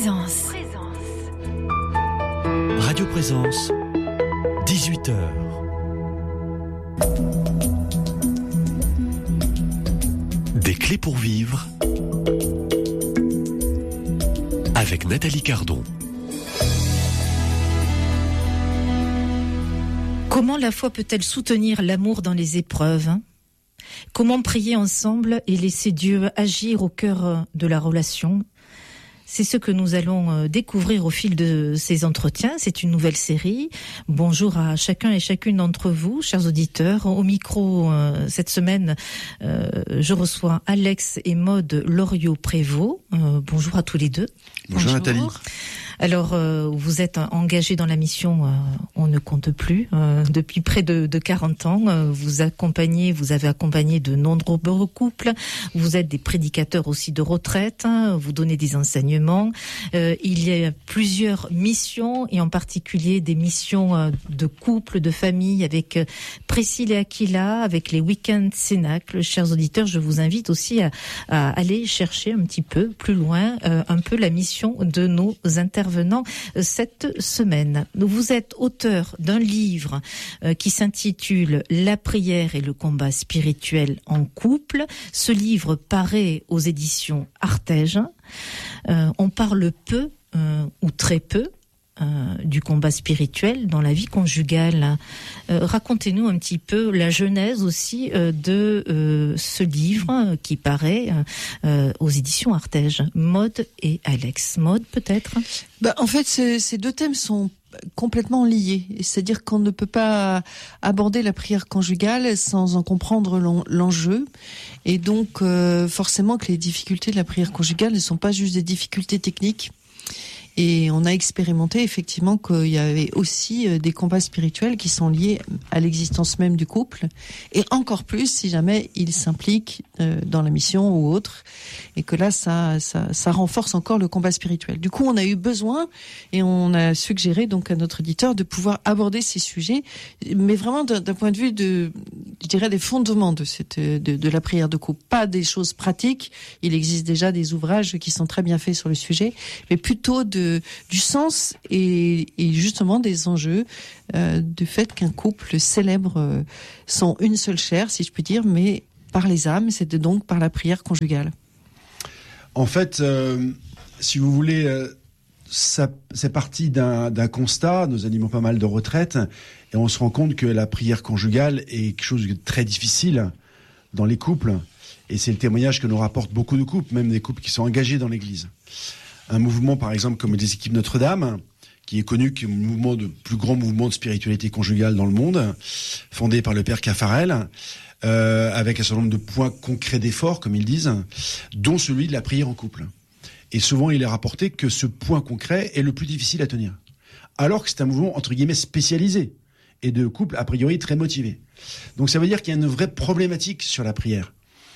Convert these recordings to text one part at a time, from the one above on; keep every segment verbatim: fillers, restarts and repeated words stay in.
Présence. Radio Présence, dix-huit heures. Des clés pour vivre avec Nathalie Cardon. Comment la foi peut-elle soutenir l'amour dans les épreuves ? Comment prier ensemble et laisser Dieu agir au cœur de la relation ? C'est ce que nous allons découvrir au fil de ces entretiens. C'est une nouvelle série. Bonjour à chacun et chacune d'entre vous, chers auditeurs. Au micro, euh, cette semaine, euh, je reçois Alex et Maude Loriot-Prévost. Euh, bonjour à tous les deux. Bonjour, bonjour. Nathalie. Alors, euh, vous êtes engagés dans la mission euh, On ne compte plus euh, depuis près de, de quarante ans. Euh, vous accompagnez, vous avez accompagné de nombreux couples. Vous êtes des prédicateurs aussi de retraite. Hein, vous donnez des enseignements. Euh, il y a plusieurs missions et en particulier des missions euh, de couple, de famille avec euh, Priscille et Aquila, avec les week-ends Cénacle. Chers auditeurs, je vous invite aussi à, à aller chercher un petit peu plus loin euh, un peu la mission de nos intervenants venant cette semaine. Vous êtes auteur d'un livre euh, qui s'intitule La prière et le combat spirituel en couple. Ce livre paraît aux éditions Artege. Euh, on parle peu euh, ou très peu Euh, du combat spirituel dans la vie conjugale. Euh, racontez-nous un petit peu la genèse aussi euh, de euh, ce livre euh, qui paraît euh, aux éditions Artege. Maude et Alex. Maude, peut-être ? Bah, en fait, ces, ces deux thèmes sont complètement liés. C'est-à-dire qu'on ne peut pas aborder la prière conjugale sans en comprendre l'en, l'enjeu. Et donc, euh, forcément que les difficultés de la prière conjugale ne sont pas juste des difficultés techniques. Et on a expérimenté effectivement qu'il y avait aussi des combats spirituels qui sont liés à l'existence même du couple, et encore plus si jamais il s'implique euh, dans la mission ou autre, et que là ça, ça, ça renforce encore le combat spirituel. Du coup, on a eu besoin et on a suggéré donc à notre éditeur de pouvoir aborder ces sujets, mais vraiment d'un, d'un point de vue de, je dirais, des fondements de cette, de, de la prière de couple, pas des choses pratiques. Il existe déjà des ouvrages qui sont très bien faits sur le sujet, mais plutôt de du sens et, et justement des enjeux euh, du fait qu'un couple célèbre euh, son une seule chair, si je puis dire, mais par les âmes, c'est donc par la prière conjugale. En fait, euh, si vous voulez, euh, ça, c'est parti d'un, d'un constat. Nous animons pas mal de retraites et on se rend compte que la prière conjugale est quelque chose de très difficile dans les couples, et c'est le témoignage que nous rapportent beaucoup de couples, même des couples qui sont engagés dans l'Église. Un mouvement, par exemple, comme les équipes Notre-Dame, qui est connu comme le mouvement de plus grand mouvement de spiritualité conjugale dans le monde, fondé par le père Caffarel, euh, avec un certain nombre de points concrets d'effort, comme ils disent, dont celui de la prière en couple. Et souvent, il est rapporté que ce point concret est le plus difficile à tenir, alors que c'est un mouvement entre guillemets spécialisé et de couples a priori très motivés. Donc, ça veut dire qu'il y a une vraie problématique sur la prière.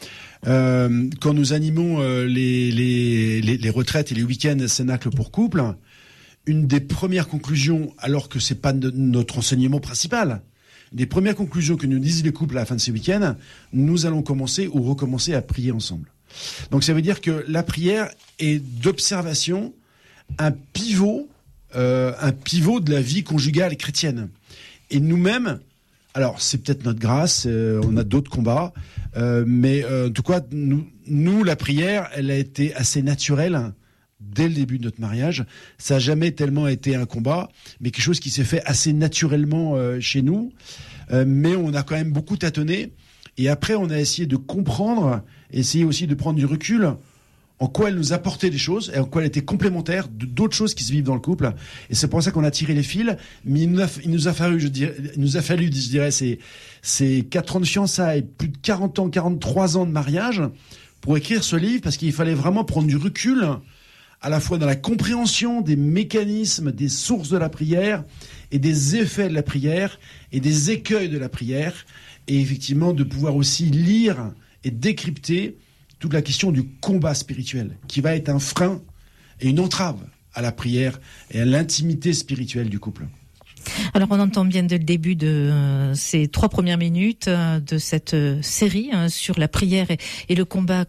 Euh, quand nous animons euh, les, les, les, les retraites et les week-ends Cénacle pour couple, une des premières conclusions, alors que c'est pas de, notre enseignement principal, des premières conclusions que nous disent les couples à la fin de ces week-ends, nous allons commencer ou recommencer à prier ensemble. Donc ça veut dire que la prière est d'observation un pivot, euh, un pivot de la vie conjugale chrétienne. Et nous-mêmes, alors c'est peut-être notre grâce, euh, on a d'autres combats, euh, mais euh, en tout cas, nous, nous, la prière, elle a été assez naturelle dès le début de notre mariage. Ça n'a jamais tellement été un combat, mais quelque chose qui s'est fait assez naturellement euh, chez nous. Euh, mais on a quand même beaucoup tâtonné. Et après, on a essayé de comprendre, essayé aussi de prendre du recul, en quoi elle nous apportait des choses et en quoi elle était complémentaire de d'autres choses qui se vivent dans le couple. Et c'est pour ça qu'on a tiré les fils. Mais il nous a, il nous a fallu, je dirais, il nous a fallu, je dirais, ces, ces quatre ans de fiançailles, plus de quarante ans, quarante-trois ans de mariage pour écrire ce livre, parce qu'il fallait vraiment prendre du recul, à la fois dans la compréhension des mécanismes, des sources de la prière et des effets de la prière et des écueils de la prière, et effectivement de pouvoir aussi lire et décrypter toute la question du combat spirituel, qui va être un frein et une entrave à la prière et à l'intimité spirituelle du couple. Alors on entend bien dès le début de euh, ces trois premières minutes euh, de cette euh, série hein, sur la prière et, et le combat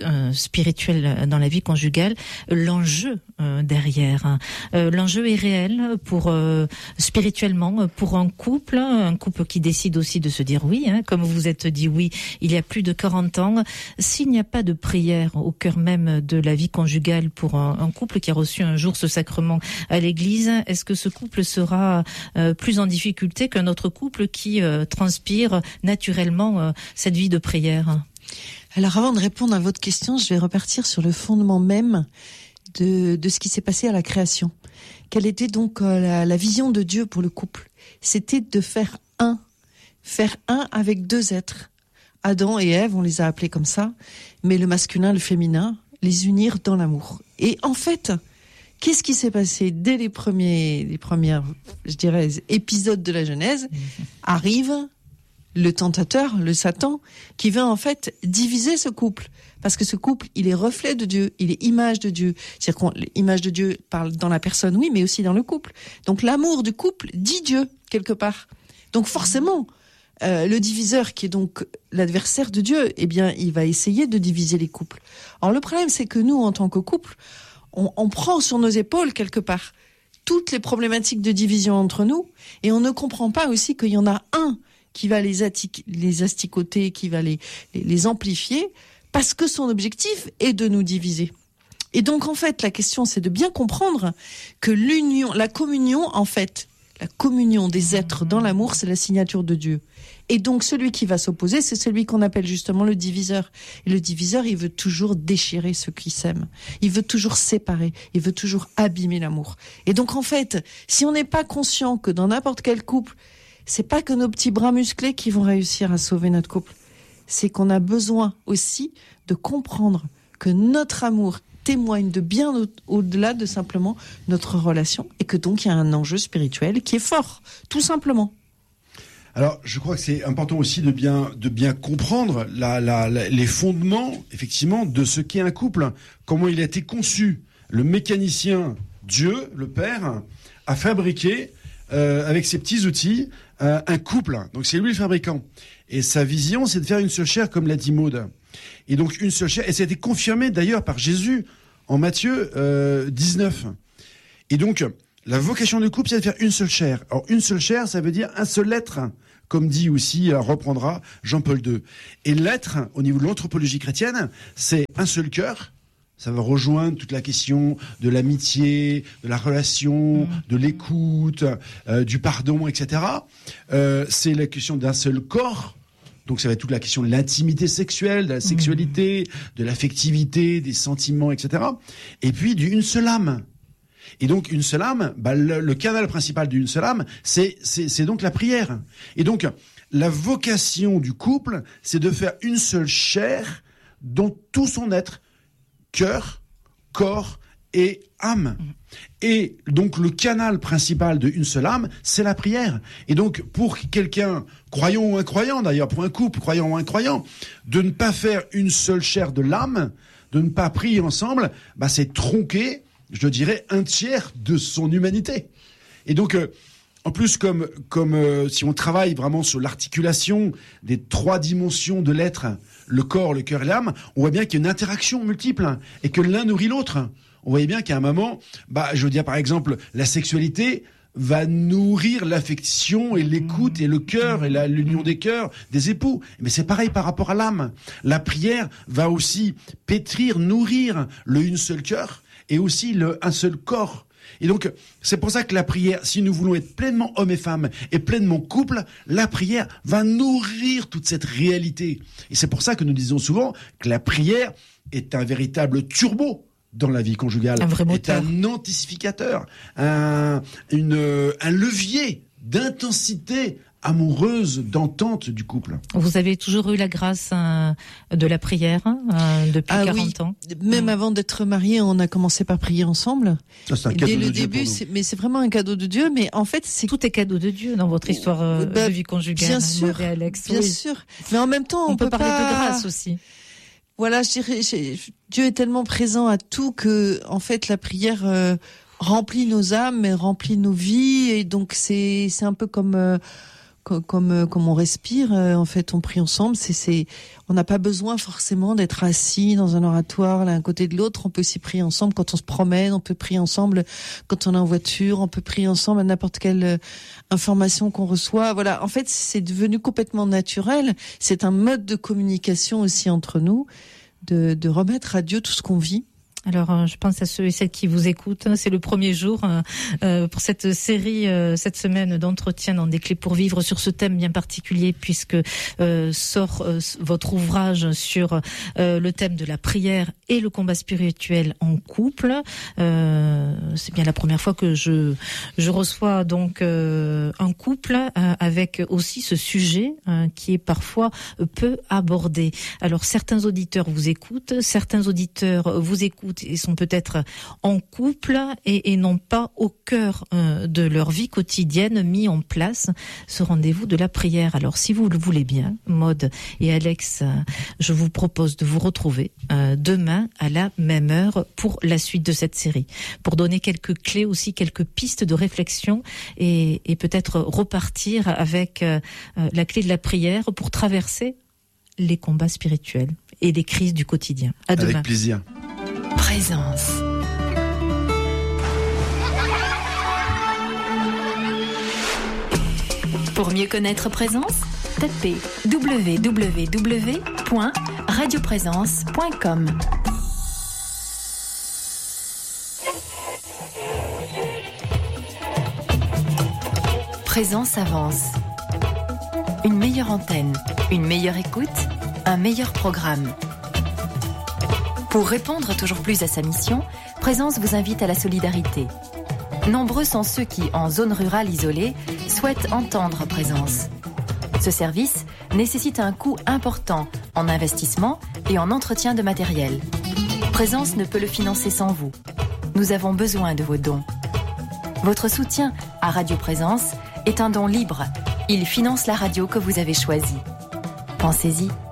euh, spirituel dans la vie conjugale, l'enjeu euh, derrière. Hein. Euh, l'enjeu est réel pour euh, spirituellement pour un couple, un couple qui décide aussi de se dire oui, hein, comme vous vous êtes dit oui il y a plus de quarante ans. S'il n'y a pas de prière au cœur même de la vie conjugale pour un, un couple qui a reçu un jour ce sacrement à l'église, est-ce que ce couple sera euh, plus en difficulté qu'un autre couple qui euh, transpire naturellement euh, cette vie de prière? Alors avant de répondre à votre question, je vais repartir sur le fondement même de, de ce qui s'est passé à la création. Quelle était donc euh, la, la vision de Dieu pour le couple? C'était de faire un, faire un avec deux êtres. Adam et Ève, on les a appelés comme ça, mais le masculin, le féminin, les unir dans l'amour. Et en fait, qu'est-ce qui s'est passé dès les premiers, les premières, je dirais, épisodes de la Genèse? Arrive le tentateur, le Satan, qui veut en fait diviser ce couple. Parce que ce couple, il est reflet de Dieu, il est image de Dieu. C'est-à-dire que l'image de Dieu parle dans la personne, oui, mais aussi dans le couple. Donc l'amour du couple dit Dieu, quelque part. Donc forcément, euh, le diviseur, qui est donc l'adversaire de Dieu, eh bien, il va essayer de diviser les couples. Alors le problème, c'est que nous, en tant que couple, on, on prend sur nos épaules, quelque part, toutes les problématiques de division entre nous, et on ne comprend pas aussi qu'il y en a un qui va les, attic- les asticoter, qui va les, les, les amplifier, parce que son objectif est de nous diviser. Et donc, en fait, la question, c'est de bien comprendre que l'union, la communion, en fait, la communion des êtres dans l'amour, c'est la signature de Dieu. Et donc, celui qui va s'opposer, c'est celui qu'on appelle justement le diviseur. Et le diviseur, il veut toujours déchirer ceux qui s'aiment. Il veut toujours séparer. Il veut toujours abîmer l'amour. Et donc, en fait, si on n'est pas conscient que dans n'importe quel couple, c'est pas que nos petits bras musclés qui vont réussir à sauver notre couple. C'est qu'on a besoin aussi de comprendre que notre amour témoigne de bien au- au-delà de simplement notre relation et que donc il y a un enjeu spirituel qui est fort, tout simplement. Alors, je crois que c'est important aussi de bien, de bien comprendre la, la, la, les fondements, effectivement, de ce qu'est un couple, comment il a été conçu. Le mécanicien, Dieu, le Père, a fabriqué, euh, avec ses petits outils, euh, un couple. Donc, c'est lui le fabricant. Et sa vision, c'est de faire une seule chair, comme l'a dit Maud. Et donc, une seule chair. Et ça a été confirmé, d'ailleurs, par Jésus, en Matthieu euh, dix-neuf. Et donc, la vocation du couple, c'est de faire une seule chair. Alors, une seule chair, ça veut dire un seul être, comme dit aussi, euh, reprendra Jean-Paul deux. Et l'être, au niveau de l'anthropologie chrétienne, c'est un seul cœur. Ça va rejoindre toute la question de l'amitié, de la relation, de l'écoute, euh, du pardon, et cetera. Euh, c'est la question d'un seul corps. Donc ça va être toute la question de l'intimité sexuelle, de la sexualité, de l'affectivité, des sentiments, et cetera. Et puis d'une seule âme. Et donc une seule âme, bah, le, le canal principal d'une seule âme, c'est, c'est, c'est donc la prière. Et donc la vocation du couple, c'est de faire une seule chair dans tout son être, cœur, corps et âme. Et donc le canal principal de une seule âme, c'est la prière. Et donc pour quelqu'un, croyant ou incroyant d'ailleurs, pour un couple, croyant ou incroyant, de ne pas faire une seule chair de l'âme, de ne pas prier ensemble, bah c'est tronquer, je dirais, un tiers de son humanité. Et donc, euh, en plus, comme, comme euh, si on travaille vraiment sur l'articulation des trois dimensions de l'être, le corps, le cœur et l'âme, on voit bien qu'il y a une interaction multiple, hein, et que l'un nourrit l'autre. On voit bien qu'à un moment, bah, je veux dire par exemple, la sexualité va nourrir l'affection et l'écoute et le cœur et la, l'union des cœurs des époux. Mais c'est pareil par rapport à l'âme. La prière va aussi pétrir, nourrir le une seul cœur et aussi le un seul corps. Et donc, c'est pour ça que la prière, si nous voulons être pleinement hommes et femmes et pleinement couple, la prière va nourrir toute cette réalité. Et c'est pour ça que nous disons souvent que la prière est un véritable turbo dans la vie conjugale, un vrai moteur, est un antificateur, un, une, un levier d'intensité amoureuse, d'entente du couple. Vous avez toujours eu la grâce euh, de la prière euh, depuis ah quarante oui. ans. Même mmh. avant d'être mariés, on a commencé par prier ensemble. Ça, c'est un cadeau Dès le de Dieu début, c'est, mais c'est vraiment un cadeau de Dieu. Mais en fait, c'est tout est cadeau de Dieu dans votre histoire euh, bah, de vie conjugale. Bien sûr, et Alex. bien oui. sûr. Mais en même temps, on, on peut, peut parler pas... de grâce aussi. Voilà, je dirais, je, Dieu est tellement présent à tout que, en fait, la prière euh, remplit nos âmes, mais remplit nos vies, et donc c'est c'est un peu comme euh, comme comme, comme on respire, euh, en fait, on prie ensemble. C'est c'est on n'a pas besoin forcément d'être assis dans un oratoire l'un à côté de l'autre. On peut aussi prier ensemble quand on se promène. On peut prier ensemble quand on est en voiture. On peut prier ensemble à n'importe quelle euh, information qu'on reçoit. Voilà. En fait, c'est devenu complètement naturel. C'est un mode de communication aussi entre nous, de de remettre à Dieu tout ce qu'on vit. Alors, je pense à ceux et celles qui vous écoutent. C'est le premier jour euh, pour cette série, euh, cette semaine d'entretien dans Des Clés pour Vivre sur ce thème bien particulier, puisque euh, sort euh, votre ouvrage sur euh, le thème de la prière et le combat spirituel en couple. Euh, c'est bien la première fois que je je reçois donc euh, un couple euh, avec aussi ce sujet euh, qui est parfois peu abordé. Alors, certains auditeurs vous écoutent, certains auditeurs vous écoutent et sont peut-être en couple et, et n'ont pas au cœur euh, de leur vie quotidienne mis en place ce rendez-vous de la prière. Alors, si vous le voulez bien, Maud et Alex, euh, je vous propose de vous retrouver euh, demain à la même heure pour la suite de cette série, pour donner quelques clés aussi, quelques pistes de réflexion et, et peut-être repartir avec euh, la clé de la prière pour traverser les combats spirituels et les crises du quotidien. À demain. Avec plaisir. Présence. Pour mieux connaître Présence, tapez w w w point radio présence point com. Présence avance. Une meilleure antenne, une meilleure écoute, un meilleur programme. Pour répondre toujours plus à sa mission, Présence vous invite à la solidarité. Nombreux sont ceux qui, en zone rurale isolée, souhaitent entendre Présence. Ce service nécessite un coût important en investissement et en entretien de matériel. Présence ne peut le financer sans vous. Nous avons besoin de vos dons. Votre soutien à Radio Présence est un don libre. Il finance la radio que vous avez choisie. Pensez-y.